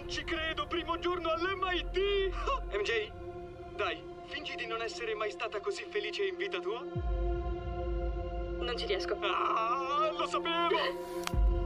Non ci credo, primo giorno all'MIT! MJ, dai, fingi di non essere mai stata così felice in vita tua. Non ci riesco. Ah, lo sapevo!